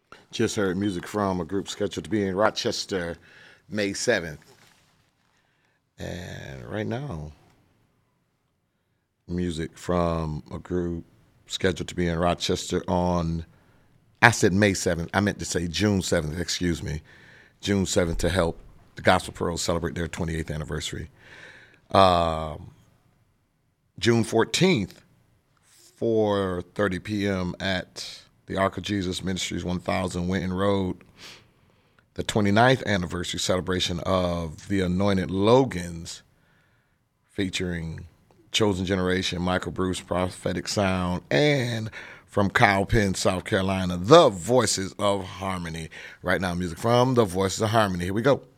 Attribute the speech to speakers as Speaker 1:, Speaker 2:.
Speaker 1: Just heard music from a group scheduled to be in Rochester May 7th. And right now, music from a group scheduled to be in Rochester on, I said May 7th. I meant to say June 7th, excuse me. June 7th to help the Gospel Pearls celebrate their 28th anniversary. June 14th, 4:30 p.m. at the Ark of Jesus Ministries 1000 Winton Road, the 29th anniversary celebration of the Anointed Logans featuring Chosen Generation, Michael Bruce, Prophetic Sound, and from Cowpen, South Carolina, the Voices of Harmony. Right now, music from the Voices of Harmony. Here we go.